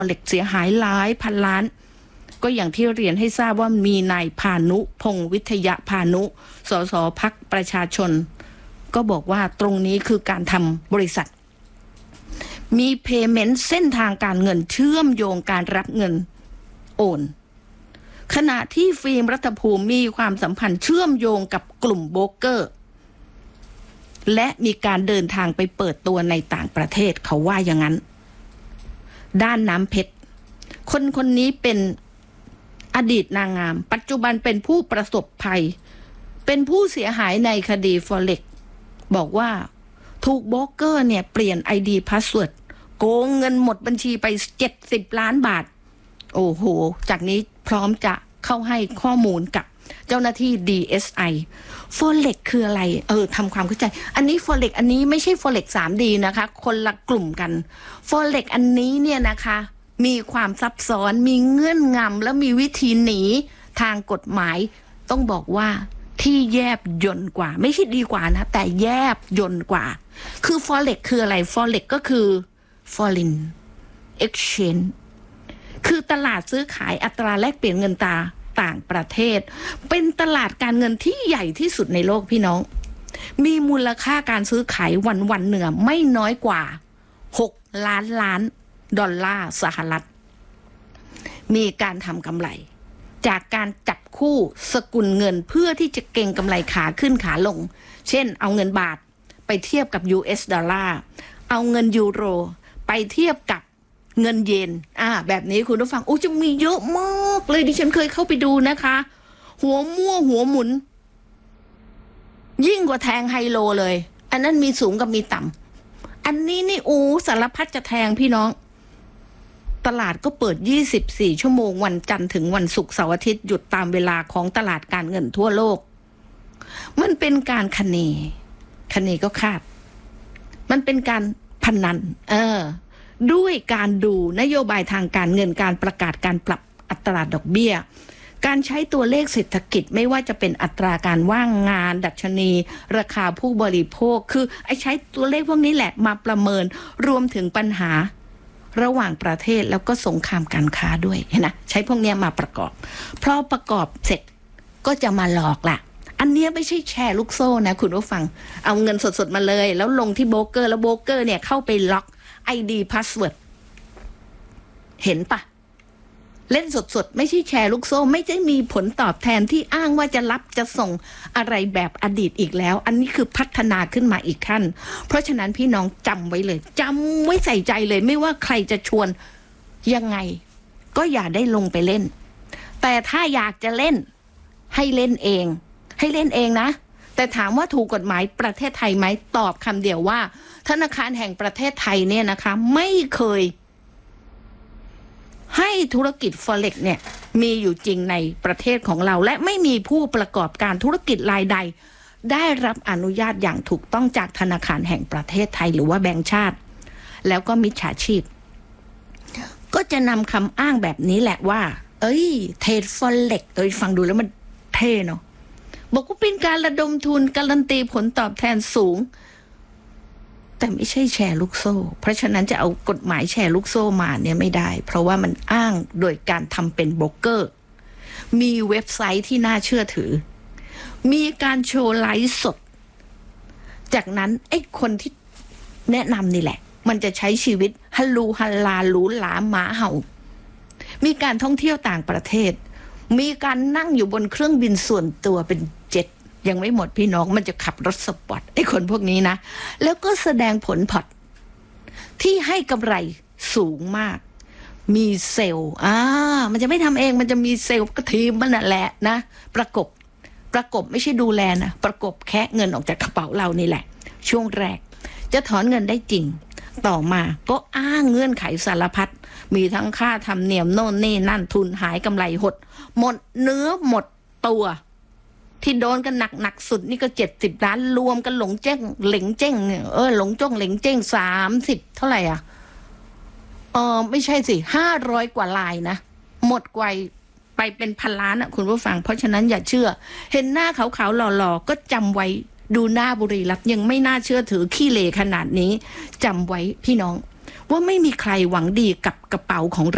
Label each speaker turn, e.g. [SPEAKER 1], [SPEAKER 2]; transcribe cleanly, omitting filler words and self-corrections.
[SPEAKER 1] เหล็กเสียหายหลายพันล้านก็อย่างที่เรียนให้ทราบว่ามีนายพานุพงษ์วิทยาพานุสสพรรคประชาชนก็บอกว่าตรงนี้คือการทำบริษัทมีเพย์เมนต์เส้นทางการเงินเชื่อมโยงการรับเงินโอนขณะที่ฟิล์มรัฐภูมิมีความสัมพันธ์เชื่อมโยงกับกลุ่มโบรกเกอร์และมีการเดินทางไปเปิดตัวในต่างประเทศเขาว่าอย่างนั้นด้านน้ำเพชรคนนี้เป็นอดีตนางงามปัจจุบันเป็นผู้ประสบภัยเป็นผู้เสียหายในคดีฟอเร็กบอกว่าถูกโบรกเกอร์เนี่ยเปลี่ยน ID พาสเวิร์ดโกงเงินหมดบัญชีไป70 ล้านบาทโอ้โหจากนี้พร้อมจะเข้าให้ข้อมูลกับเจ้าหน้าที่ DSI ฟอเร็กคืออะไรทำความเข้าใจอันนี้ฟอเร็กอันนี้ไม่ใช่ฟอเร็ก 3D นะคะคนละกลุ่มกันฟอเร็กอันนี้เนี่ยนะคะมีความซับซ้อนมีเงื่อนงำและมีวิธีหนีทางกฎหมายต้องบอกว่าที่แยบยลกว่าไม่ใช่ดีกว่านะแต่แยบยลกว่าคือ Forex คืออะไร Forex ก็คือ Foreign Exchange คือตลาดซื้อขายอัตราแลกเปลี่ยนเงินต่างประเทศเป็นตลาดการเงินที่ใหญ่ที่สุดในโลกพี่น้องมีมูลค่าการซื้อขายวันหนึ่งไม่น้อยกว่า6 ล้านล้านดอลลาร์สหรัฐมีการทำกำไรจากการจับคู่สกุลเงินเพื่อที่จะเก็งกำไรขาขึ้นขาลงเช่นเอาเงินบาทไปเทียบกับ US ดอลลาร์เอาเงินยูโรไปเทียบกับเงินเยนแบบนี้คุณผู้ฟังจะมีเยอะมากเลยดิฉันเคยเข้าไปดูนะคะหัวมั่วหัวหมุนยิ่งกว่าแทงไฮโลเลยอันนั้นมีสูงกับมีต่ำอันนี้นี่สารพัดจะแทงพี่น้องตลาดก็เปิด24 ชั่วโมงวันจันทร์ถึงวันศุกร์เสาร์อาทิตย์หยุดตามเวลาของตลาดการเงินทั่วโลกมันเป็นการคะเนก็คาดมันเป็นการพนันด้วยการดูนโยบายทางการเงินการประกาศการปรับอัตราดอกเบี้ยการใช้ตัวเลขเศรษฐกิจไม่ว่าจะเป็นอัตราการว่างงานดัชนีราคาผู้บริโภคคือใช้ตัวเลขพวกนี้แหละมาประเมินรวมถึงปัญหาระหว่างประเทศแล้วก็สงครามการค้าด้วยนะใช้พวกนี้มาประกอบพอประกอบเสร็จก็จะมาหลอกล่ะอันนี้ไม่ใช่แชร์ลูกโซ่นะคุณผู้ฟังเอาเงินสดๆมาเลยแล้วลงที่โบรกเกอร์แล้วโบรกเกอร์เนี่ยเข้าไปล็อก ID พาสเวิร์ดเห็นปะเล่นสดๆไม่ใช่แชร์ลูกโซ่ไม่ใช่มีผลตอบแทนที่อ้างว่าจะรับจะส่งอะไรแบบอดีตอีกแล้วอันนี้คือพัฒนาขึ้นมาอีกขั้นเพราะฉะนั้นพี่น้องจำไว้เลยจำไว้ใส่ใจเลยไม่ว่าใครจะชวนยังไงก็อย่าได้ลงไปเล่นแต่ถ้าอยากจะเล่นให้เล่นเองนะแต่ถามว่าถูกกฎหมายประเทศไทยไหมตอบคำเดียวว่าธนาคารแห่งประเทศไทยเนี่ยนะคะไม่เคยให้ธุรกิจ Forex เนี่ยมีอยู่จริงในประเทศของเราและไม่มีผู้ประกอบการธุรกิจรายใดได้รับอนุญาตอย่างถูกต้องจากธนาคารแห่งประเทศไทยหรือว่าแบงก์ชาติแล้วก็มิจฉาชีพก็จะนำคำอ้างแบบนี้แหละว่าเทรด Forex ฟังดูแล้วมันเท่เนาะบอกว่าเป็นการระดมทุนการันตีผลตอบแทนสูงแต่ไม่ใช่แชร์ลูกโซ่เพราะฉะนั้นจะเอากฎหมายแชร์ลูกโซ่มาเนี่ยไม่ได้เพราะว่ามันอ้างโดยการทำเป็นโบรกเกอร์มีเว็บไซต์ที่น่าเชื่อถือมีการโชว์ไลฟ์สดจากนั้นคนที่แนะนำนี่แหละมันจะใช้ชีวิตฮัลลูฮัลลาหรูหราหมาเห่ามีการท่องเที่ยวต่างประเทศมีการนั่งอยู่บนเครื่องบินส่วนตัวเป็นเจ็ตยังไม่หมดพี่น้องมันจะขับรถสปอร์ตคนพวกนี้นะแล้วก็แสดงผลพอร์ตที่ให้กำไรสูงมากมีเซลล์มันจะไม่ทำเองมันจะมีเซลล์ก็ทีมมันนั่นแหละนะประกบไม่ใช่ดูแลนะประกบแคะเงินออกจากกระเป๋าเรานี่แหละช่วงแรกจะถอนเงินได้จริงต่อมาก็อ้างเงื่อนไขสารพัดมีทั้งค่าธรรมเนียมโน่นนี่นั่นทุนหายกำไรหดหมดเนื้อหมดตัวที่โดนกันหนักสุดนี่ก็70 ล้านรวมกันหลงเจ้งเหลงเจ้งหลงจ้องเหลงเจ้ง30เท่าไหร่ไม่ใช่สิ500 กว่าลายนะหมดไวไปเป็นพันล้านคุณผู้ฟังเพราะฉะนั้นอย่าเชื่อเห็นหน้าขาวๆหล่อๆก็จำไว้ดูหน้าบุรีรัตน์ยังไม่น่าเชื่อถือขี้เลขนาดนี้จำไว้พี่น้องว่าไม่มีใครหวังดีกับกระเป๋าของเรา